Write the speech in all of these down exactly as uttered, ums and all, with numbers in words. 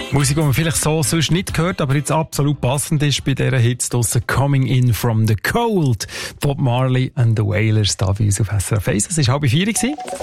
Musik, die man vielleicht so sonst nicht hört, aber jetzt absolut passend ist bei dieser Hits draussen. Coming in from the cold. Bob Marley and the Wailers da bei uns auf S R F eins. Es war halb vier.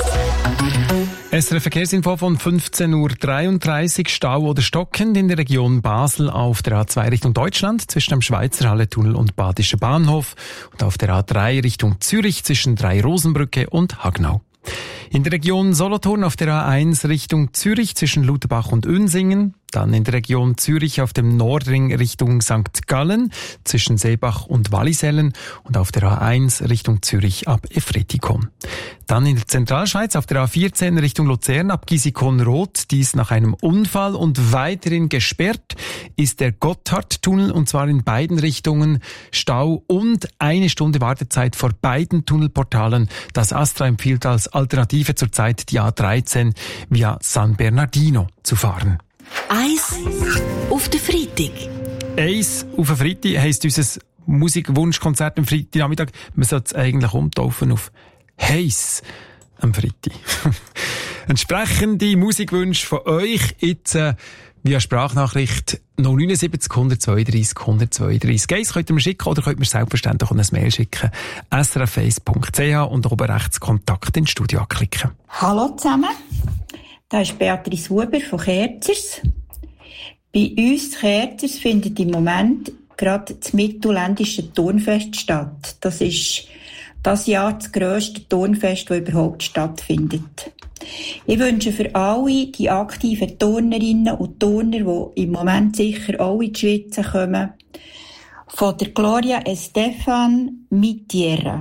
S R F Verkehrsinfo von fünfzehn Uhr dreiunddreißig. Stau oder stockend in der Region Basel auf der A zwei Richtung Deutschland zwischen dem Schweizer Halletunnel und Badischen Bahnhof und auf der A drei Richtung Zürich zwischen Drei-Rosenbrücke und Hagnau. In der Region Solothurn auf der A eins Richtung Zürich zwischen Lutherbach und Unsingen. Dann in der Region Zürich auf dem Nordring Richtung Sankt Gallen zwischen Seebach und Wallisellen und auf der A eins Richtung Zürich ab Efretikon. Dann in der Zentralschweiz auf der A vierzehn Richtung Luzern ab Gisikon-Roth. Dies nach einem Unfall und weiterhin gesperrt ist der Gotthardtunnel und zwar in beiden Richtungen. Stau und eine Stunde Wartezeit vor beiden Tunnelportalen. Das Astra empfiehlt als Alternative zurzeit die A dreizehn via San Bernardino zu fahren. Eis auf den Freitag. Eis auf den Freitag heisst unser Musikwunschkonzert am Freitagnachmittag. Man sollte es eigentlich umtaufen auf Heiss am Freitag. Entsprechende Musikwünsche von euch jetzt äh, via Sprachnachricht null neun sieben null eins zwei drei eins eins zwei drei. Eis könnt ihr mir schicken oder könnt ihr mir selbstverständlich auch ein Mail schicken. s r f eins punkt c h und oben rechts Kontakt ins Studio anklicken. Hallo zusammen. Da ist Beatrice Huber von Kerzers. Bei uns Kerzers findet im Moment gerade das mittelländische Turnfest statt. Das ist das Jahr das grösste Turnfest, das überhaupt stattfindet. Ich wünsche für alle die aktiven Turnerinnen und Turner, die im Moment sicher auch in die Schweiz kommen, von der Gloria Estefan Mi Tierra.